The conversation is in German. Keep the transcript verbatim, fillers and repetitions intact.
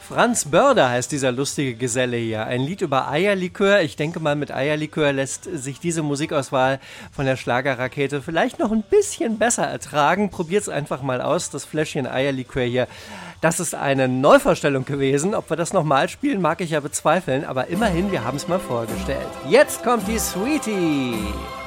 Franz Börder heißt dieser lustige Geselle hier. Ein Lied über Eierlikör. Ich denke mal, mit Eierlikör lässt sich diese Musikauswahl von der Schlagerrakete vielleicht noch ein bisschen besser ertragen. Probiert's einfach mal aus, das Fläschchen Eierlikör hier. Das ist eine Neuvorstellung gewesen. Ob wir das nochmal spielen, mag ich ja bezweifeln. Aber immerhin, wir haben es mal vorgestellt. Jetzt kommt die Sweetie.